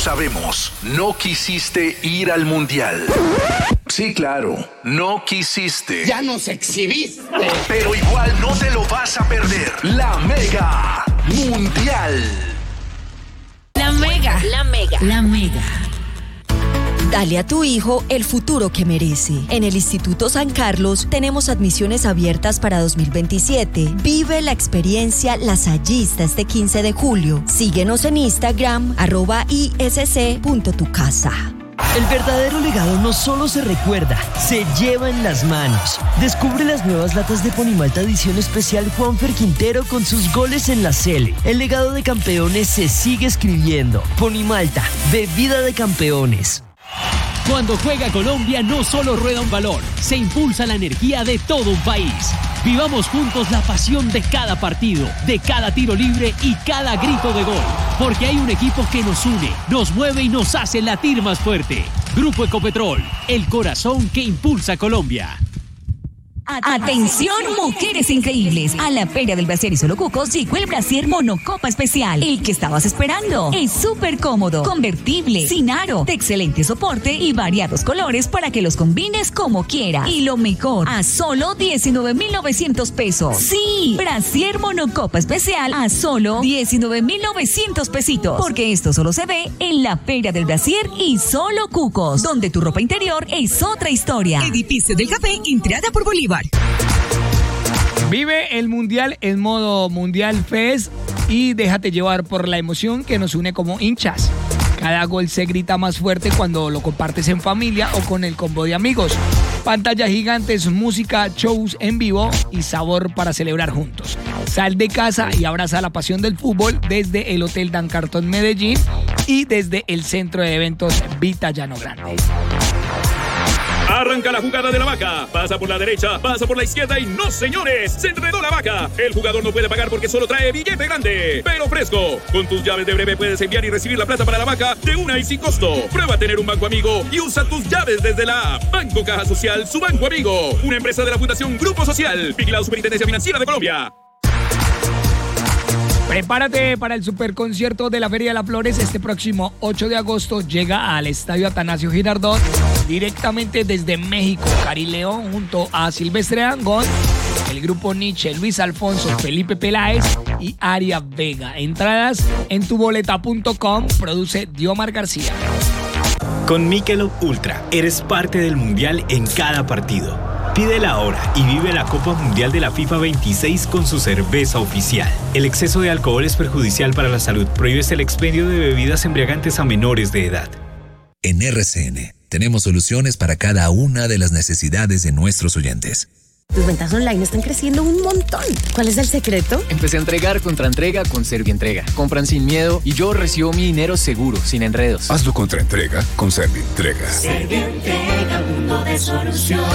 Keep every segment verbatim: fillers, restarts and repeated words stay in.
sabemos. No quisiste ir al Mundial. Sí, claro, no quisiste. Ya nos exhibiste. Pero igual no te lo vas a perder. La Mega Mundial. La Mega. La Mega. La Mega. Dale a tu hijo el futuro que merece. En el Instituto San Carlos tenemos admisiones abiertas para dos mil veintisiete. Vive la experiencia lasallista este quince de julio. Síguenos en Instagram, arroba isc punto tu casa. El verdadero legado no solo se recuerda, se lleva en las manos. Descubre las nuevas latas de Ponimalta edición especial Juanfer Quintero con sus goles en la Cele. El legado de campeones se sigue escribiendo. Ponimalta, bebida de campeones. Cuando juega Colombia no solo rueda un balón, se impulsa la energía de todo un país. Vivamos juntos la pasión de cada partido, de cada tiro libre y cada grito de gol. Porque hay un equipo que nos une, nos mueve y nos hace latir más fuerte. Grupo Ecopetrol, el corazón que impulsa a Colombia. Atención, mujeres increíbles. A la Feria del Brasier y Solo Cucos llegó el Brasier Monocopa Especial. El que estabas esperando. Es súper cómodo, convertible, sin aro, de excelente soporte y variados colores para que los combines como quieras. Y lo mejor, a solo diecinueve mil novecientos pesos. Sí, Brasier Monocopa Especial a solo diecinueve mil novecientos pesitos. Porque esto solo se ve en la Feria del Brasier y Solo Cucos, donde tu ropa interior es otra historia. Edificio del Café, entrada por Bolívar. Vive el Mundial en modo Mundial Fest y déjate llevar por la emoción que nos une como hinchas. Cada gol se grita más fuerte cuando lo compartes en familia o con el combo de amigos. Pantallas gigantes, música, shows en vivo y sabor para celebrar juntos. Sal de casa y abraza la pasión del fútbol desde el Hotel Dan Carton Medellín y desde el Centro de Eventos Vita Llano Grande. Arranca la jugada de la vaca. Pasa por la derecha, pasa por la izquierda y ¡no, señores! ¡Se enredó la vaca! El jugador no puede pagar porque solo trae billete grande, pero fresco. Con tus llaves de Breve puedes enviar y recibir la plata para la vaca de una y sin costo. Prueba a tener un banco amigo y usa tus llaves desde la app. Banco Caja Social, su banco amigo. Una empresa de la Fundación Grupo Social. Vigilado Superintendencia Financiera de Colombia. Prepárate para el superconcierto de la Feria de las Flores este próximo ocho de agosto. Llega al Estadio Atanasio Girardot directamente desde México. Cari León junto a Silvestre Dangond, el grupo Nietzsche, Luis Alfonso, Felipe Peláez y Aria Vega. Entradas en tuboleta punto com. Produce Diomar García. Con Michelob Ultra eres parte del Mundial en cada partido. Pídela ahora y vive la Copa Mundial de la FIFA veintiséis con su cerveza oficial. El exceso de alcohol es perjudicial para la salud. Prohíbes el expendio de bebidas embriagantes a menores de edad. En R C N tenemos soluciones para cada una de las necesidades de nuestros oyentes. Tus ventas online están creciendo un montón. ¿Cuál es el secreto? Empecé a entregar contra entrega con Servientrega. Compran sin miedo y yo recibo mi dinero seguro, sin enredos. Hazlo contra entrega con Servientrega. Servientrega, mundo de soluciones.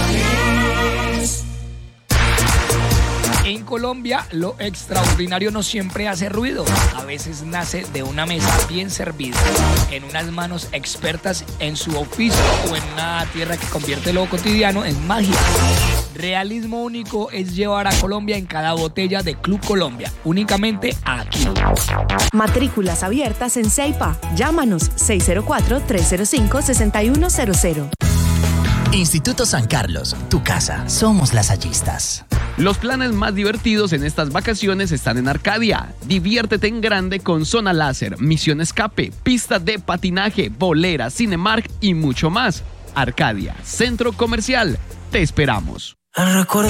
En Colombia, lo extraordinario no siempre hace ruido. A veces nace de una mesa bien servida, en unas manos expertas en su oficio o en una tierra que convierte lo cotidiano en magia. Realismo único es llevar a Colombia en cada botella de Club Colombia, únicamente aquí. Matrículas abiertas en Ceipa. Llámanos seis cero cuatro, tres cero cinco, seis uno cero cero. Instituto San Carlos, tu casa. Somos lasallistas. Los planes más divertidos en estas vacaciones están en Arcadia. Diviértete en grande con zona láser, misión escape, pista de patinaje, bolera, Cinemark y mucho más. Arcadia, centro comercial. Te esperamos. El recuerdo